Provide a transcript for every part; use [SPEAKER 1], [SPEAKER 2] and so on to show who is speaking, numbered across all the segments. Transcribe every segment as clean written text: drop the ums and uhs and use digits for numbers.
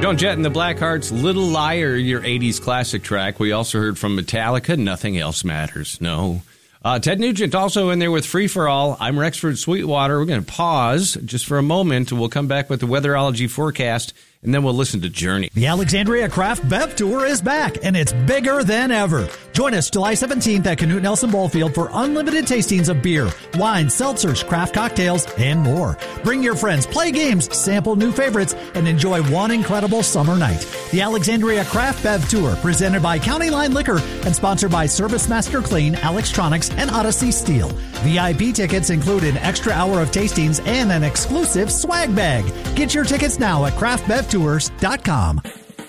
[SPEAKER 1] Joan Jett and the Blackhearts, Little Liar, your 80s classic track. We also heard from Metallica, Nothing Else Matters. No. Ted Nugent also in there with Free For All. I'm Rexford Sweetwater. We're going to pause just for a moment. We'll come back with the weatherology forecast, and then we'll listen to Journey.
[SPEAKER 2] The Alexandria Craft Bev Tour is back, and it's bigger than ever. Join us July 17th at Canute Nelson Ballfield for unlimited tastings of beer, wine, seltzers, craft cocktails, and more. Bring your friends, play games, sample new favorites, and enjoy one incredible summer night. The Alexandria Craft Bev Tour, presented by County Line Liquor and sponsored by Service Master Clean, Alextronics, and Odyssey Steel. VIP tickets include an extra hour of tastings and an exclusive swag bag. Get your tickets now at craftbevtours.com.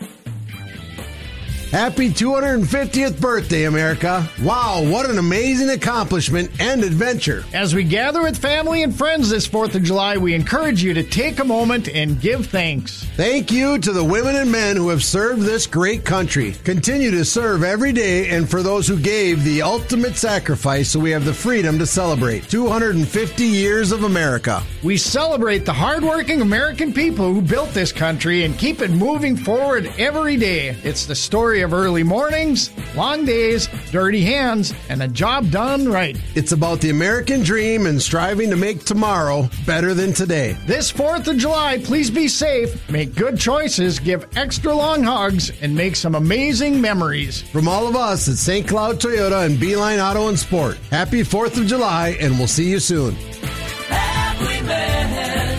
[SPEAKER 3] Happy 250th birthday, America. Wow, what an amazing accomplishment and adventure.
[SPEAKER 4] As we gather with family and friends this 4th of July, we encourage you to take a moment and give thanks.
[SPEAKER 3] Thank you to the women and men who have served this great country. Continue to serve every day, and for those who gave the ultimate sacrifice so we have the freedom to celebrate 250 years of America.
[SPEAKER 4] We celebrate the hardworking American people who built this country and keep it moving forward every day. It's the story of early mornings, long days, dirty hands, and a job done right.
[SPEAKER 3] It's about the American dream and striving to make tomorrow better than today.
[SPEAKER 4] This 4th of July, please be safe, make good choices, give extra long hugs, and make some amazing memories.
[SPEAKER 3] From all of us at St. Cloud Toyota and Beeline Auto and Sport, happy 4th of July, and we'll see you soon.
[SPEAKER 5] Happy man,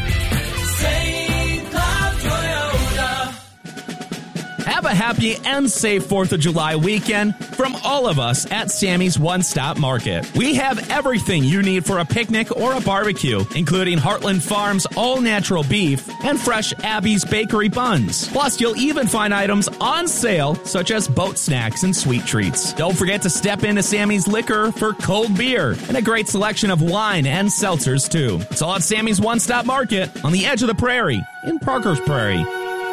[SPEAKER 5] St. Cloud Toyota.
[SPEAKER 6] Have a happy and safe 4th of July weekend from all of us at Sammy's One Stop Market. We have everything you need for a picnic or a barbecue, including Heartland Farms all-natural beef and fresh Abby's Bakery buns. Plus, you'll even find items on sale, such as boat snacks and sweet treats. Don't forget to step into Sammy's Liquor for cold beer and a great selection of wine and seltzers, too. It's all at Sammy's One Stop Market on the edge of the prairie in Parker's Prairie.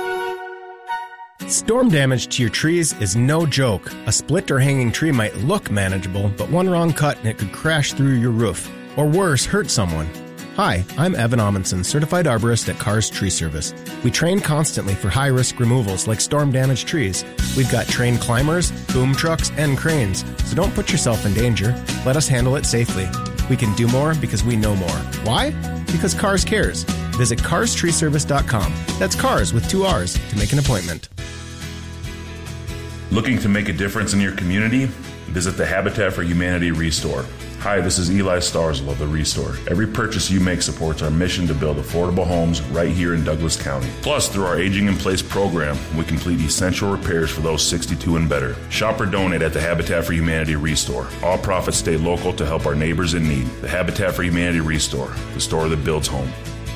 [SPEAKER 7] Storm damage to your trees is no joke. A split or hanging tree might look manageable, but one wrong cut and it could crash through your roof. Or worse, hurt someone. Hi, I'm Evan Amundsen, certified arborist at Carr's Tree Service. We train constantly for high-risk removals like storm-damaged trees. We've got trained climbers, boom trucks, and cranes, so don't put yourself in danger. Let us handle it safely. We can do more because we know more. Why? Because Carr's cares. Visit carstreeservice.com. That's Cars with 2 R's to make an appointment.
[SPEAKER 8] Looking to make a difference in your community? Visit the Habitat for Humanity Restore. Hi, this is Eli Starzl of the Restore. Every purchase you make supports our mission to build affordable homes right here in Douglas County. Plus, through our Aging in Place program, we complete essential repairs for those 62 and better. Shop or donate at the Habitat for Humanity Restore. All profits stay local to help our neighbors in need. The Habitat for Humanity Restore, the store that builds home.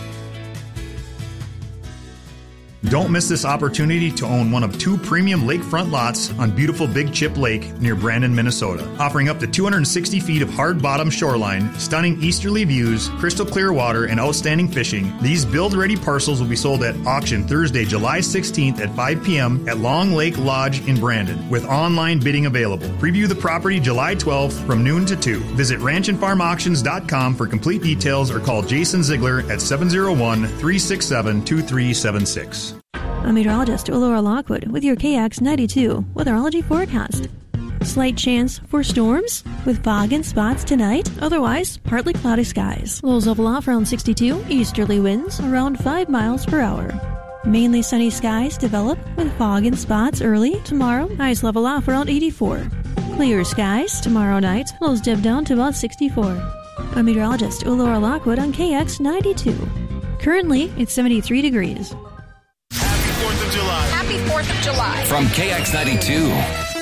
[SPEAKER 9] Don't miss this opportunity to own one of 2 premium lakefront lots on beautiful Big Chip Lake near Brandon, Minnesota. Offering up to 260 feet of hard-bottom shoreline, stunning easterly views, crystal clear water, and outstanding fishing, these build-ready parcels will be sold at auction Thursday, July 16th at 5 p.m. at Long Lake Lodge in Brandon, with online bidding available. Preview the property July 12th from noon to 2. Visit ranchandfarmauctions.com for complete details or call Jason Ziegler at 701-367-2376.
[SPEAKER 10] I'm meteorologist Laura Lockwood with your KX92 weatherology forecast. Slight chance for storms with fog and spots tonight. Otherwise, partly cloudy skies. Lows level off around 62. Easterly winds around 5 miles per hour. Mainly sunny skies develop with fog and spots early. Tomorrow, highs level off around 84. Clear skies tomorrow night. Lows dip down to about 64. I'm meteorologist Laura Lockwood on KX92. Currently, it's 73 degrees.
[SPEAKER 11] Happy 4th of July.
[SPEAKER 5] Happy 4th of July.
[SPEAKER 11] From KX92.